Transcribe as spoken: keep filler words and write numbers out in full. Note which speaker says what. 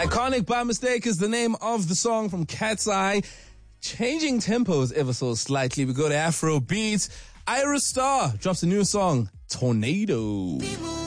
Speaker 1: Iconic by Mistake is the name of the song from Cat's Eye. Changing tempos ever so slightly. We go to Afro beats. Ira Star drops a new song, Tornado.